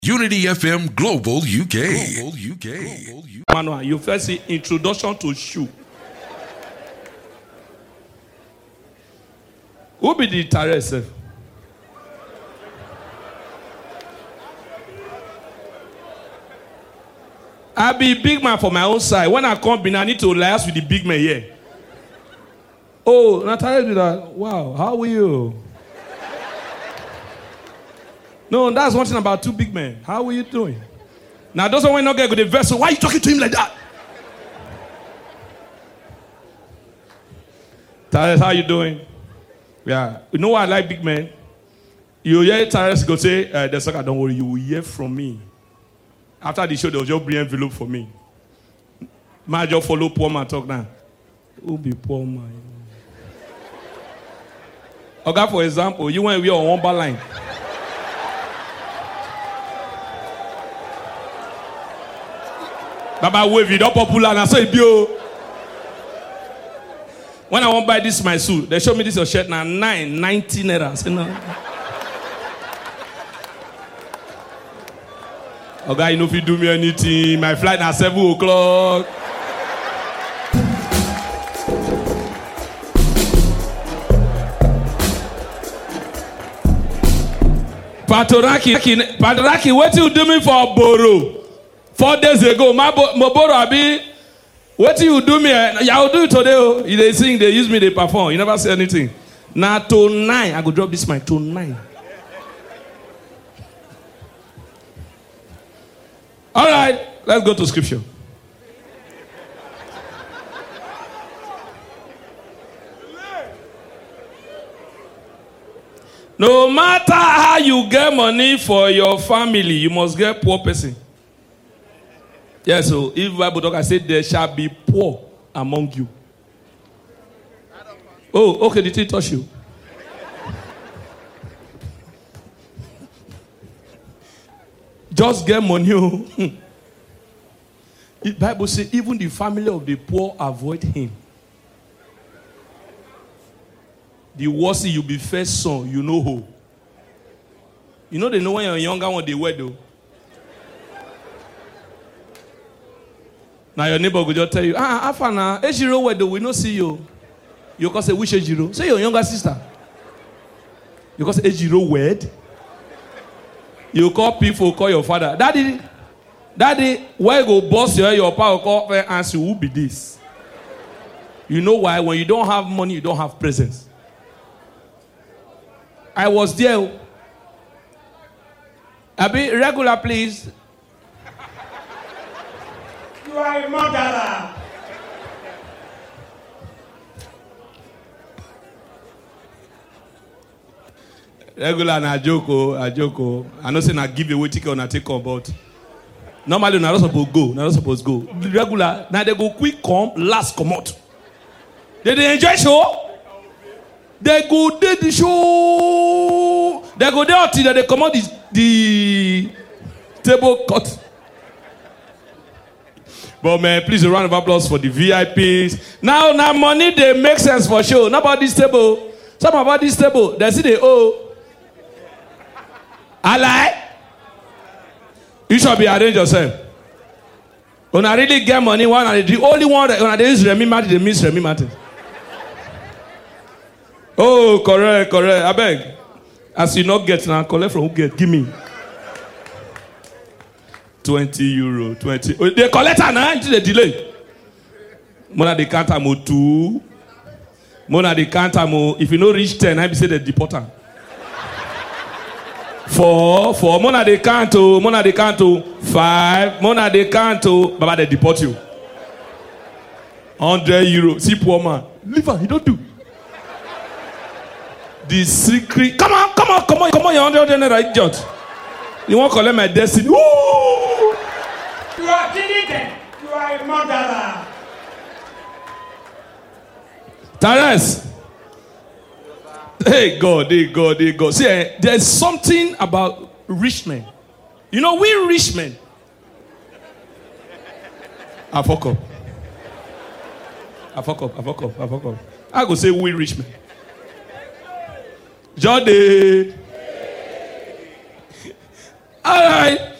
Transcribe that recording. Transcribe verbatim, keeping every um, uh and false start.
Unity F M Global U K. Global U K. Global U K. Manual, you first see introduction to shoe. Who be the Tare sef? I be big man for my own side. When I come in, I need to liaise with the big man here. Oh, Natalia do that. Wow, how are you? No, that's one thing about two big men. How are you doing? Now, those one not get good vessel. Why are you talking to him like that? Tyrus, how you doing? Yeah. You know why I like big men? You hear Tyrus go say, uh, the sucker, don't worry, you will hear from me. After the show, they'll just bring envelope for me. Man, just follow poor man talk now. Who be poor man? Okay, for example, you went with your one bar line. Baba wave it up popular and I say bio. When I want to buy this my suit, they show me this your shirt now nine ninety naira. I say no. Okay, you know if you do me anything, my flight at seven o'clock. Patoraki, Patoraki, what you do me for Boro? Four days ago, my Moboro Abi, what you do me? Yeah, I'll do it today. Oh. They sing, they use me, they perform. You never say anything. Now to nine, I go drop this mic to nine. All right, let's go to scripture. No matter how you get money for your family, you must get poor person. Yes, so if Bible talk, I said there shall be poor among you. Oh, okay, did he touch you? Just get money. The Bible says even the family of the poor avoid him. The worst you be first son, you know who. You know they know when you're younger when they wed though. Now your neighbor will just tell you, ah, Afana, Ejiro wed though, we no see you. You can say, which Ejiro? Say your younger sister. You can say Ejiro wed. You call people, call your father. Daddy, daddy, where you go boss your your power call and answer who be this? You know why? When you don't have money, you don't have presence. I was there. Abi, regular, please. You are a murderer. Regular na joko, a joko. I know say na give away ticket on a take on, but normally na not supposed go, na not supposed go. Regular, now they go quick come, last come out. They they enjoy show. They go do the show. They go there until they come out the, the table cut. But man, please a round of applause for the V I Ps. Now, now money they make sense for sure. Not about this table. Some about this table, they see they owe. I lie. You should be arrange yourself. When I really get money, one and the only one that when I use Remy Martin, they miss Remy Martin. Oh, correct, correct. I beg. As you not get now, collect from who get. Give me. twenty euro, twenty. Oh, they collect her now, it's the delay. Mona they can't amo two. Mona they can't amo. If you no reach ten, I be say they deport her. Four, four. Mona they can't oh, Mona they can't oh. Five. Mona they can't oh. Baba they deport you. Hundred euro. See poor man. Leave her. He don't do. The secret. Come on, come on, come on, come on. You're hundred naira idiot. You won't collect my destiny. Woo! You are killing them. You are a murderer. Tyrus. Hey God, hey God, hey God. See, eh, there's something about rich men. You know, we rich men. I fuck up. I fuck up, I fuck up, I fuck up. I go say we rich men. Jody. All right.